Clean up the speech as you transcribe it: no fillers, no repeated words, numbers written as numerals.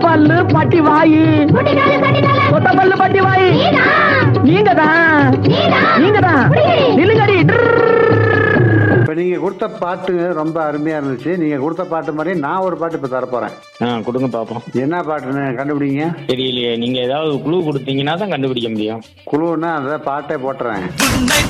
பல்லு பட்டி வாயி, கொத்த பல்லு பட்டி வாயி, நீங்க தான் நிலுங்கடி. இப்ப நீங்க கொடுத்த பாட்டு ரொம்ப அருமையா இருந்துச்சு. நீங்க கொடுத்த பாட்டு மாதிரி நான் ஒரு பாட்டு இப்ப தரப்போறேன். கொடுங்க பாப்போம். என்ன பாட்டுன்னு கண்டுபிடிங்க. தெரியலையே, நீங்க ஏதாவது குழு கொடுத்தீங்கன்னா தான் கண்டுபிடிக்க முடியும். குழுன்னா அந்த பாட்டே போட்டுறேன்.